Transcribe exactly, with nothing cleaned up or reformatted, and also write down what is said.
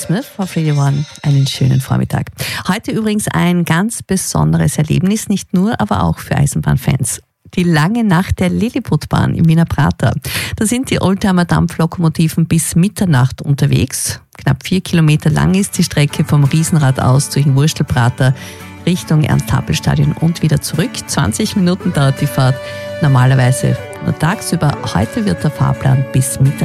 Smith auf Radio One. Einen schönen Vormittag. Heute übrigens ein ganz besonderes Erlebnis, nicht nur, aber auch für Eisenbahnfans. Die lange Nacht der Lilliputbahn im Wiener Prater. Da sind die Oldtimer Dampflokomotiven bis Mitternacht unterwegs. Knapp vier Kilometer lang ist die Strecke vom Riesenrad aus durch den Wurstelprater Richtung Ernst-Happel-Stadion und wieder zurück. zwanzig Minuten dauert die Fahrt. Normalerweise nur tagsüber. Heute wird der Fahrplan bis Mitternacht